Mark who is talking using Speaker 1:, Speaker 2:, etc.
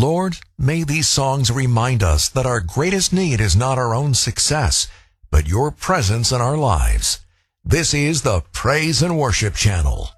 Speaker 1: Lord, may these songs remind us that our greatest need is not our own success, but your presence in our lives. This is the Praise and Worship Channel.